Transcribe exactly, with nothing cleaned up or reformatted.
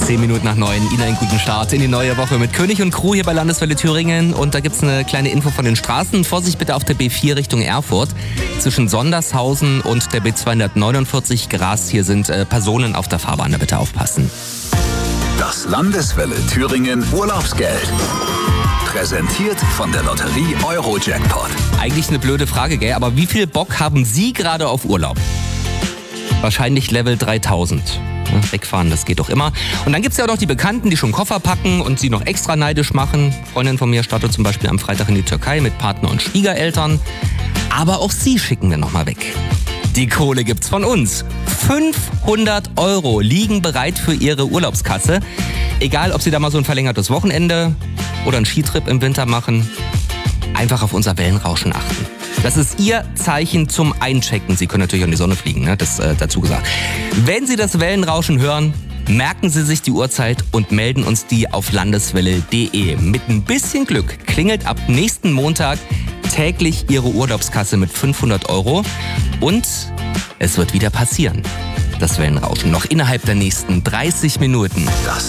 Zehn Minuten nach neun, Ihnen einen guten Start in die neue Woche mit König und Crew hier bei Landeswelle Thüringen. Und da gibt's eine kleine Info von den Straßen. Vorsicht bitte auf der B vier Richtung Erfurt. Zwischen Sondershausen und der B zweihundertneunundvierzig Gras. Hier sind äh, Personen auf der Fahrbahn, da bitte aufpassen. Das Landeswelle Thüringen Urlaubsgeld. Präsentiert von der Lotterie Eurojackpot. Eigentlich eine blöde Frage, gell? Aber wie viel Bock haben Sie gerade auf Urlaub? Wahrscheinlich Level dreitausend. Ja, wegfahren, das geht doch immer. Und dann gibt's ja auch noch die Bekannten, die schon Koffer packen und sie noch extra neidisch machen. Eine Freundin von mir startet zum Beispiel am Freitag in die Türkei mit Partner und Schwiegereltern. Aber auch sie schicken wir nochmal weg. Die Kohle gibt's von uns. fünfhundert Euro liegen bereit für Ihre Urlaubskasse. Egal, ob Sie da mal so ein verlängertes Wochenende oder einen Skitrip im Winter machen. Einfach auf unser Wellenrauschen achten. Das ist Ihr Zeichen zum Einchecken. Sie können natürlich an die Sonne fliegen, ne? Das äh, dazu gesagt. Wenn Sie das Wellenrauschen hören, merken Sie sich die Uhrzeit und melden uns die auf landeswelle punkt de. Mit ein bisschen Glück klingelt ab nächsten Montag täglich Ihre Urlaubskasse mit fünfhundert Euro. Und es wird wieder passieren. Das Wellenrauschen noch innerhalb der nächsten dreißig Minuten. Das